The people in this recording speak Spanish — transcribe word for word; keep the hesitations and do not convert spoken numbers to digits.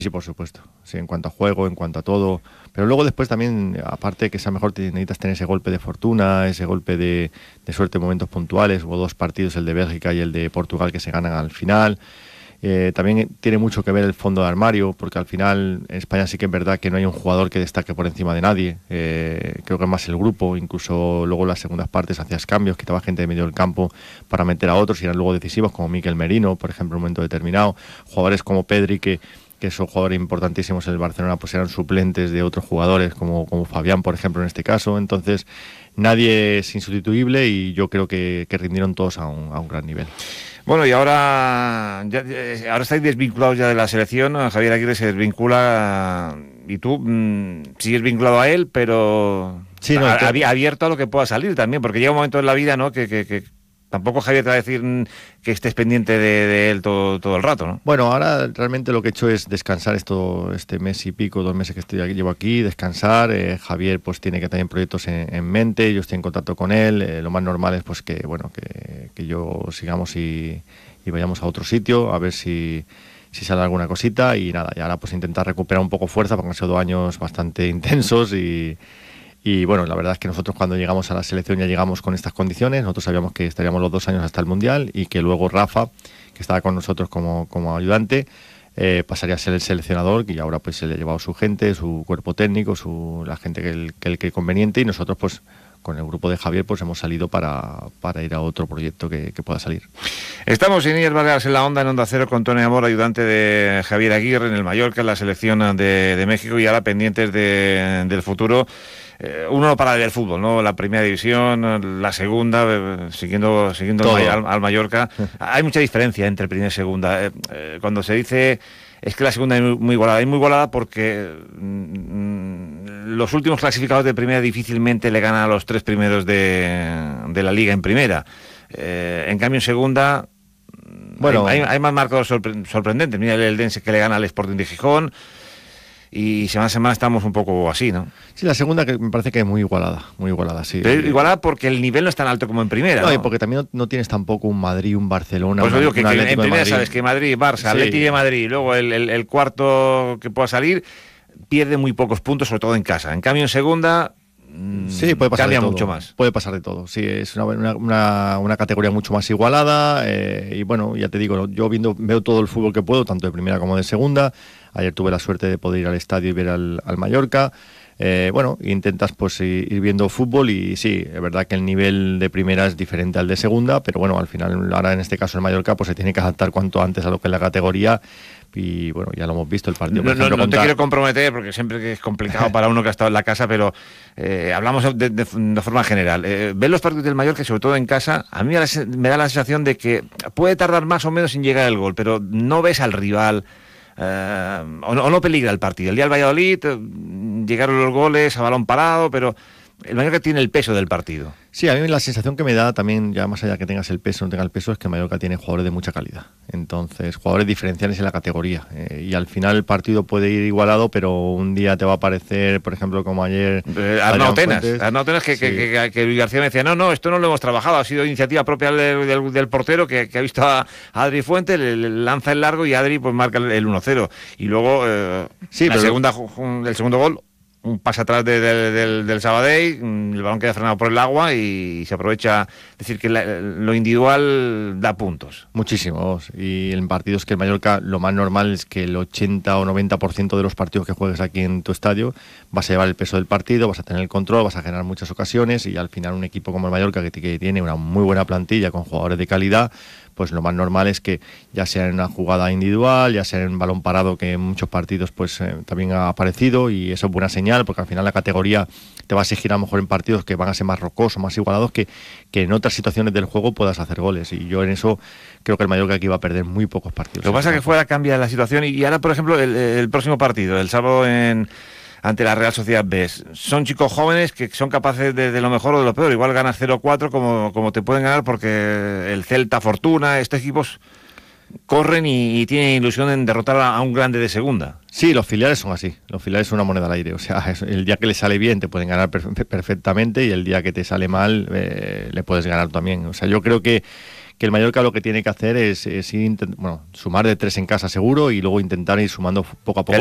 Sí, por supuesto. Sí, en cuanto a juego, en cuanto a todo. Pero luego después también, aparte de que sea mejor, te- necesitas tener ese golpe de fortuna, ese golpe de, de suerte en momentos puntuales. Hubo dos partidos, el de Bélgica y el de Portugal, que se ganan al final. Eh, también tiene mucho que ver el fondo de armario, porque al final en España sí que es verdad que no hay un jugador que destaque por encima de nadie. Eh, creo que es más el grupo, incluso luego en las segundas partes hacías cambios, quitabas gente de medio del campo para meter a otros y eran luego decisivos, como Mikel Merino, por ejemplo, en un momento determinado. Jugadores como Pedri, que, que son jugadores importantísimos en el Barcelona, pues eran suplentes de otros jugadores, como, como Fabián, por ejemplo, en este caso. Entonces, nadie es insustituible y yo creo que, que rindieron todos a un, a un gran nivel. Bueno, y ahora ya, eh, ahora estáis desvinculados ya de la selección, ¿no? Javier Aguirre se desvincula y tú mmm, sigues vinculado a él, pero Sí, no, a- te- abi- abierto a lo que pueda salir también, porque llega un momento en la vida, ¿no? Que, que, que tampoco Javier te va a decir mm, que estés pendiente de, de él todo, todo el rato, ¿no? Bueno, ahora realmente lo que he hecho es descansar esto, este mes y pico, dos meses que estoy aquí, llevo aquí, descansar. Eh, Javier pues tiene que tener proyectos en, en mente, yo estoy en contacto con él. Eh, lo más normal es pues que bueno que, que yo sigamos y, y vayamos a otro sitio a ver si, si sale alguna cosita y nada. Y ahora pues intentar recuperar un poco fuerza porque han sido dos años bastante intensos y Y bueno, la verdad es que nosotros cuando llegamos a la selección ya llegamos con estas condiciones. Nosotros sabíamos que estaríamos los dos años hasta el Mundial y que luego Rafa, que estaba con nosotros como, como ayudante, eh, pasaría a ser el seleccionador, y ahora pues se le ha llevado su gente, su cuerpo técnico, su, la gente que él que él cree conveniente, y nosotros pues con el grupo de Javier pues hemos salido para, para ir a otro proyecto que, que pueda salir. Estamos en Íñigo Baleares en la Onda, en Onda Cero, con Tony Amor, ayudante de Javier Aguirre en el Mallorca, en la selección de, de México, y ahora pendientes de, del futuro. Eh, uno no para de ver fútbol, ¿no? La primera división, la segunda, eh, siguiendo, siguiendo al, al, al Mallorca. Hay mucha diferencia entre primera y segunda. Eh, eh, cuando se dice es que la segunda es muy, muy igualada, es muy igualada porque mmm, los últimos clasificados de primera difícilmente le ganan a los tres primeros de, de la liga en primera. Eh, en cambio, en segunda, bueno, hay, hay, hay más marcadores sorpre sorprendentes. Mira el Eldense que le gana al Sporting de Gijón. Y semana a semana estamos un poco así, ¿no? Sí, la segunda que me parece que es muy igualada, muy igualada, sí. Pero igualada porque el nivel no es tan alto como en primera, ¿no? No, y porque también no, no tienes tampoco un Madrid, un Barcelona, pues una, digo que, un que en primera Madrid. Sabes que Madrid, Barça, sí. Atleti de Madrid, luego el, el, el cuarto que pueda salir pierde muy pocos puntos, sobre todo en casa. En cambio en segunda sí, puede pasar cambia de todo, mucho más. Puede pasar de todo. Sí, es una, una, una, una categoría mucho más igualada. Eh, y bueno, ya te digo, yo viendo, veo todo el fútbol que puedo, tanto de primera como de segunda. Ayer tuve la suerte de poder ir al estadio y ver al, al Mallorca. Eh, bueno, intentas pues ir viendo fútbol y sí, es verdad que el nivel de primera es diferente al de segunda, pero bueno, al final, ahora en este caso el Mallorca pues se tiene que adaptar cuanto antes a lo que es la categoría. Y bueno, ya lo hemos visto el partido. No, por ejemplo, no, no contra... te quiero comprometer porque siempre que es complicado para uno que ha estado en la casa, pero eh, hablamos de, de, de forma general. Eh, ver los partidos del Mallorca, sobre todo en casa, a mí me da la sensación de que puede tardar más o menos en llegar el gol, pero no ves al rival. Uh, o, no, o no peligra el partido. El día del Valladolid llegaron los goles a balón parado, pero el Mallorca tiene el peso del partido. Sí, a mí la sensación que me da también, ya más allá que tengas el peso o no tengas el peso, es que el Mallorca tiene jugadores de mucha calidad. Entonces, jugadores diferenciales en la categoría. Eh, y al final el partido puede ir igualado, pero un día te va a aparecer, por ejemplo, como ayer... Eh, Arnau Tenas, Arnau Tenas que, sí. que, que, que Luis García me decía, no, no, esto no lo hemos trabajado, ha sido iniciativa propia del, del, del portero que, que ha visto a Adri Fuente, le, le lanza el largo y Adri pues marca el, el uno cero. Y luego, eh, sí, la pero... segunda, el segundo gol... un pase atrás de, de, de, del Sabadell, el balón queda frenado por el agua y se aprovecha, es decir, que la, lo individual da puntos. Muchísimos, y en partidos que el Mallorca lo más normal es que el ochenta o noventa por ciento de los partidos que juegues aquí en tu estadio vas a llevar el peso del partido, vas a tener el control, vas a generar muchas ocasiones y al final un equipo como el Mallorca que, que tiene una muy buena plantilla con jugadores de calidad, pues lo más normal es que ya sea en una jugada individual, ya sea en balón parado, que en muchos partidos pues eh, también ha aparecido, y eso es buena señal porque al final la categoría te va a exigir a lo mejor en partidos que van a ser más rocosos, más igualados, que, que en otras situaciones del juego puedas hacer goles, y yo en eso creo que el Mallorca aquí va a perder muy pocos partidos. Lo que pasa es que fuera cambia la situación y ahora, por ejemplo, el, el próximo partido, el sábado en... ante la Real Sociedad B. Son chicos jóvenes que son capaces de, de lo mejor o de lo peor. Igual ganas cero cuatro como, como te pueden ganar porque el Celta, Fortuna, estos equipos corren y, y tienen ilusión en derrotar a, a un grande de segunda. Sí, los filiales son así. Los filiales son una moneda al aire. O sea, es, el día que les sale bien te pueden ganar perfe- perfectamente y el día que te sale mal eh, le puedes ganar también. O sea, yo creo que que el Mallorca lo que tiene que hacer es, es ir, bueno, sumar de tres en casa seguro y luego intentar ir sumando poco a poco.